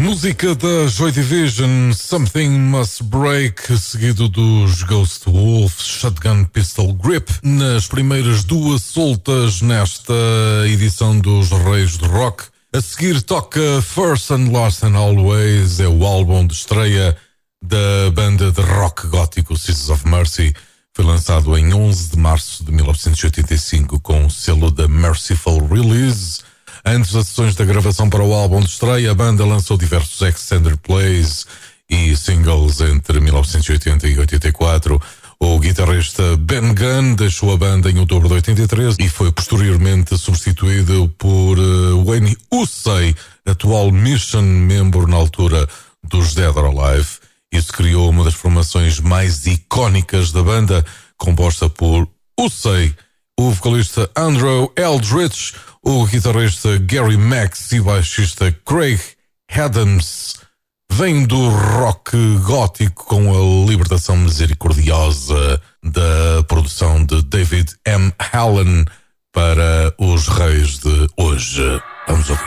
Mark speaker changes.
Speaker 1: Música da Joy Division, Something Must Break, seguido dos Ghost Wolf, Shotgun Pistol Grip, nas primeiras duas soltas nesta edição dos Reis do Rock. A seguir toca First and Last and Always, é o álbum de estreia da banda de rock gótico Sisters of Mercy. Foi lançado em 11 de março de 1985 com o selo da Merciful Release. Antes das sessões da gravação para o álbum de estreia, a banda lançou diversos extended plays e singles entre 1980 e 84. O guitarrista Ben Gunn deixou a banda em outubro de 83 e foi posteriormente substituído por Wayne Hussey, atual Mission, membro na altura dos Dead or Alive. Isso criou uma das formações mais icónicas da banda, composta por Hussey, o vocalista Andrew Eldritch, o guitarrista Gary Max e baixista Craig Adams. Vem do rock gótico com a libertação misericordiosa da produção de David M. Allen para os Reis de hoje. Vamos ouvir.